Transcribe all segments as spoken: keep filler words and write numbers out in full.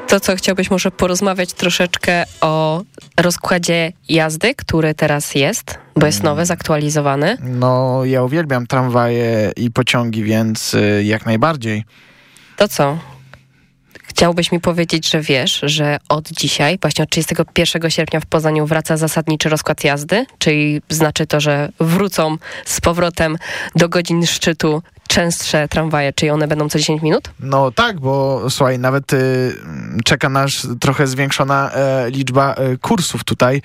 To co, chciałbyś może porozmawiać troszeczkę o rozkładzie jazdy, który teraz jest, bo jest nowy, zaktualizowany? No, ja uwielbiam tramwaje i pociągi, więc y, jak najbardziej. To co? Chciałbyś mi powiedzieć, że wiesz, że od dzisiaj, właśnie od trzydziestego pierwszego sierpnia w Poznaniu wraca zasadniczy rozkład jazdy, czyli znaczy to, że wrócą z powrotem do godzin szczytu częstsze tramwaje, czyli one będą co dziesięć minut? No tak, bo słuchaj, nawet y, czeka nas trochę zwiększona e, liczba e, kursów tutaj.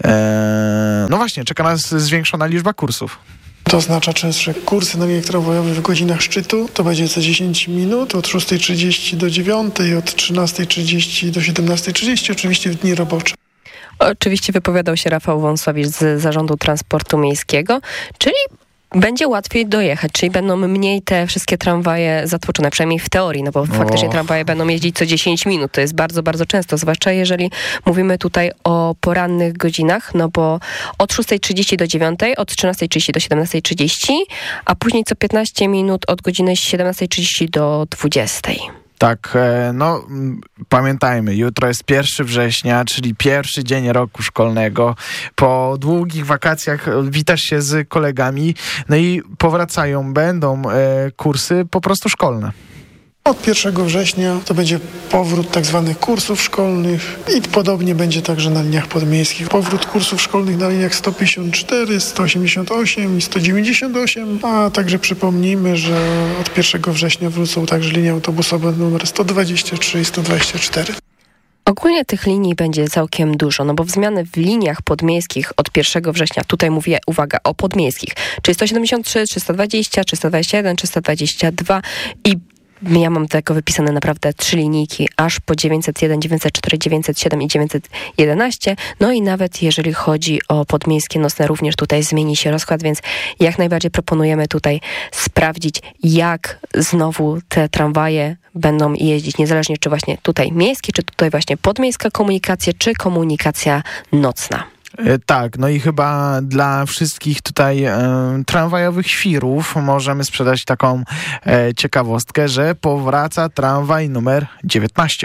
E, no właśnie, czeka nas zwiększona liczba kursów. To oznacza częstsze kursy na liniach tramwajowych w godzinach szczytu. To będzie co dziesięć minut, od szóstej trzydzieści do dziewiątej, od trzynastej trzydzieści do siedemnastej trzydzieści, oczywiście w dni robocze. Oczywiście wypowiadał się Rafał Wąsowicz z Zarządu Transportu Miejskiego, czyli będzie łatwiej dojechać, czyli będą mniej te wszystkie tramwaje zatłoczone, przynajmniej w teorii, no bo oh. faktycznie tramwaje będą jeździć co dziesięć minut, to jest bardzo, bardzo często, zwłaszcza jeżeli mówimy tutaj o porannych godzinach, no bo od szóstej trzydzieści do dziewiątej, od trzynastej trzydzieści do siedemnastej trzydzieści, a później co piętnaście minut od godziny siedemnastej trzydzieści do dwudziestej. Tak, no pamiętajmy, jutro jest pierwszego września, czyli pierwszy dzień roku szkolnego. Po długich wakacjach witasz się z kolegami, no i powracają, będą e, kursy po prostu szkolne. Od pierwszego września to będzie powrót tak zwanych kursów szkolnych i podobnie będzie także na liniach podmiejskich. Powrót kursów szkolnych na liniach sto pięćdziesiąt cztery, sto osiemdziesiąt osiem i sto dziewięćdziesiąt osiem, a także przypomnijmy, że od pierwszego września wrócą także linie autobusowe numer sto dwadzieścia trzy i sto dwadzieścia cztery. Ogólnie tych linii będzie całkiem dużo, no bo zmiany w liniach podmiejskich od pierwszego września, tutaj mówię, uwaga, o podmiejskich, czyli sto siedemdziesiąt trzy, trzysta dwadzieścia, trzysta dwadzieścia jeden, trzysta dwadzieścia dwa i ja mam tego wypisane naprawdę trzy linijki, aż po dziewięćset jeden, dziewięćset cztery, dziewięćset siedem i dziewięćset jedenaście. No i nawet jeżeli chodzi o podmiejskie nocne, również tutaj zmieni się rozkład, więc jak najbardziej proponujemy tutaj sprawdzić, jak znowu te tramwaje będą jeździć, niezależnie czy właśnie tutaj miejskie, czy tutaj właśnie podmiejska komunikacja, czy komunikacja nocna. Tak, no i chyba dla wszystkich tutaj e, tramwajowych świrów możemy sprzedać taką e, ciekawostkę, że powraca tramwaj numer dziewiętnaście.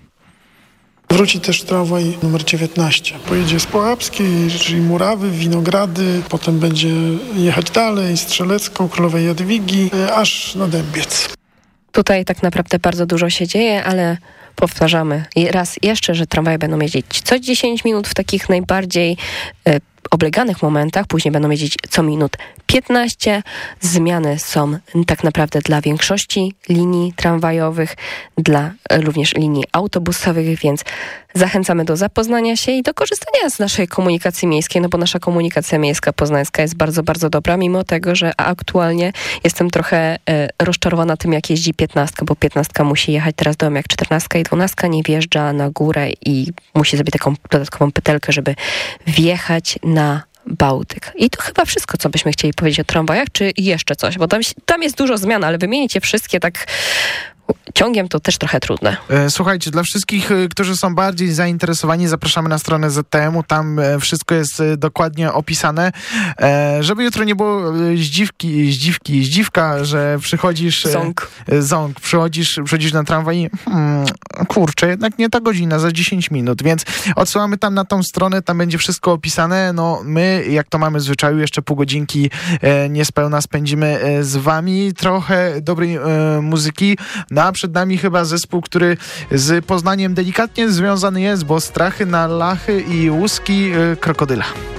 Wróci też tramwaj numer dziewiętnaście. Pojedzie z Połapskiej, czyli Murawy, Winogrady, potem będzie jechać dalej, Strzelecką, Królowej Jadwigi, e, aż na Dębiec. Tutaj tak naprawdę bardzo dużo się dzieje, ale powtarzamy raz jeszcze, że tramwaje będą jeździć co dziesięć minut w takich najbardziej y, obleganych momentach, później będą jeździć co minut piętnaście. Zmiany są tak naprawdę dla większości linii tramwajowych, dla y, również linii autobusowych, więc zachęcamy do zapoznania się i do korzystania z naszej komunikacji miejskiej, no bo nasza komunikacja miejska poznańska jest bardzo, bardzo dobra, mimo tego, że aktualnie jestem trochę y, rozczarowana tym, jak jeździ piętnastka, bo piętnastka musi jechać teraz dołem jak czternastka i dwunastka nie wjeżdża na górę i musi zrobić taką dodatkową pytelkę, żeby wjechać na Bałtyk. I to chyba wszystko, co byśmy chcieli powiedzieć o tramwajach, czy jeszcze coś, bo tam, tam jest dużo zmian, ale wymienić je wszystkie tak ciągiem to też trochę trudne. Słuchajcie, dla wszystkich, którzy są bardziej zainteresowani, zapraszamy na stronę Z T M u, tam wszystko jest dokładnie opisane. Żeby jutro nie było zdziwki, zdziwki, zdziwka, że przychodzisz... Ząg. Ząg. Przychodzisz, przychodzisz na tramwaj i hmm, kurczę, jednak nie ta godzina, za dziesięć minut, więc odsyłamy tam na tą stronę, tam będzie wszystko opisane. No my, jak to mamy w zwyczaju, jeszcze pół godzinki niespełna spędzimy z wami. Trochę dobrej muzyki. No a przed nami chyba zespół, który z Poznaniem delikatnie związany jest, bo Strachy na Lachy i Łuski Krokodyla.